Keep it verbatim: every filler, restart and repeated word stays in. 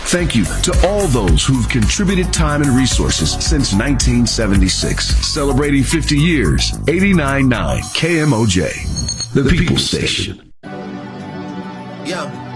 Thank you to all those who've contributed time and resources since nineteen seventy-six. Celebrating fifty years, eighty-nine point nine K M O J, the People Station. Yeah.